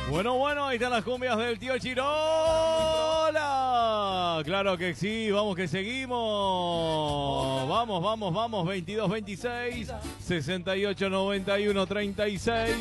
Bueno, ahí están las cumbias del tío Chirola. Claro que sí, vamos que seguimos. Vamos, 22, 26, 68, 91, 36.